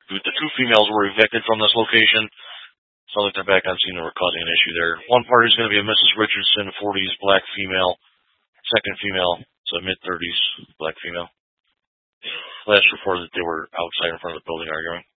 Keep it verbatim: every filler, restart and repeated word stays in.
The two females were evicted from this location. Sounds like they're back on scene and we're causing an issue there. One party is going to be a Missus Richardson, forties, black female. Second female, so mid-thirties, black female. Last report that they were outside in front of the building arguing.